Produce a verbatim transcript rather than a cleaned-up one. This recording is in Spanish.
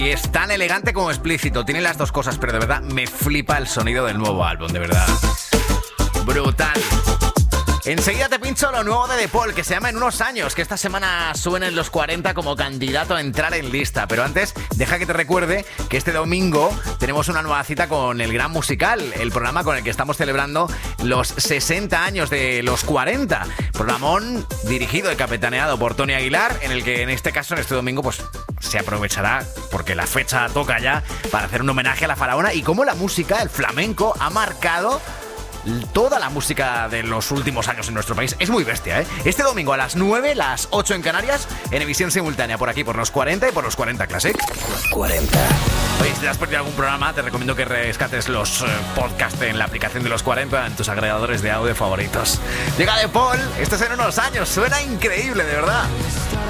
Y es tan elegante como explícito. Tiene las dos cosas, pero de verdad me flipa el sonido del nuevo álbum, de verdad. Brutal. Enseguida te pincho lo nuevo de De Paul, que se llama En unos años, que esta semana suena en los cuarenta como candidato a entrar en lista. Pero antes, deja que te recuerde que este domingo tenemos una nueva cita con El Gran Musical, el programa con el que estamos celebrando los sesenta años de los cuarenta. Programón dirigido y capitaneado por Tony Aguilar, en el que en este caso, en este domingo, pues se aprovechará, porque la fecha toca ya, para hacer un homenaje a la faraona y cómo la música, el flamenco, ha marcado toda la música de los últimos años en nuestro país. Es muy bestia, ¿eh? Este domingo a las nueve, las ocho en Canarias, en emisión simultánea por aquí, por los cuarenta y por los cuarenta Classic. Los cuarenta. Oye, si te has perdido algún programa, te recomiendo que rescates los eh, podcasts en la aplicación de los cuarenta en tus agregadores de audio favoritos. Llega De Paul, esto es En unos años, suena increíble, de verdad.